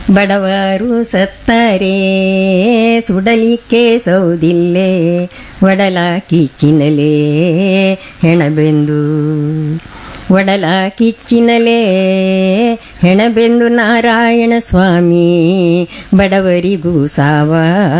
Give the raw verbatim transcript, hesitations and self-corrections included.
ಬಡವರು ಸತ್ತರೆ ಸುಡಲಿಕ್ಕೆ ಸೌದಿಲ್ಲೇ ಒಡಲ ಕಿಚ್ಚಿನಲೇ ಹೆಣಬೆಂದು ಒಡಲ ಕಿಚ್ಚಿನಲೇ ಹೆಣಬೆಂದು ನಾರಾಯಣ ಸ್ವಾಮಿ ಬಡವರಿಗೂ ಸಾವ